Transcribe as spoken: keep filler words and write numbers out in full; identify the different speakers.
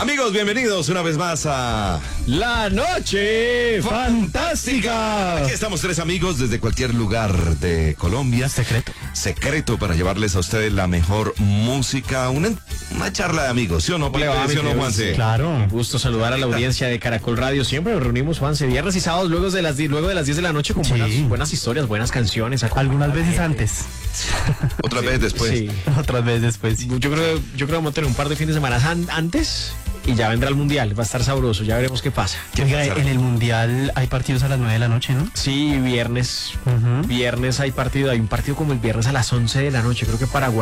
Speaker 1: Amigos, bienvenidos una vez más a
Speaker 2: La Noche Fantástica.
Speaker 1: Aquí estamos tres amigos desde cualquier lugar de Colombia.
Speaker 2: Secreto.
Speaker 1: Secreto para llevarles a ustedes la mejor música, una, una charla de amigos, ¿sí o no, Pipe? ¿Sí o no, Juanse?
Speaker 2: Claro. Un gusto saludar a la audiencia de Caracol Radio. Siempre nos reunimos, Juanse, viernes y sábados luego de las, luego de las diez de la noche con
Speaker 3: Sí.
Speaker 2: buenas, buenas historias, buenas canciones.
Speaker 3: Algunas veces antes,
Speaker 1: Otra
Speaker 2: Sí,
Speaker 1: vez después.
Speaker 2: Sí.
Speaker 3: otras veces después.
Speaker 2: Yo creo, yo creo que vamos a tener un par de fines de semana an- antes y ya vendrá el Mundial. Va a estar sabroso, ya veremos qué pasa.
Speaker 3: Oiga, en el Mundial hay partidos a las nueve de la noche, ¿no?
Speaker 2: Sí, viernes.
Speaker 3: Ujú.
Speaker 2: Viernes hay partido, hay un partido como el viernes a las once de la noche. Creo que Paraguay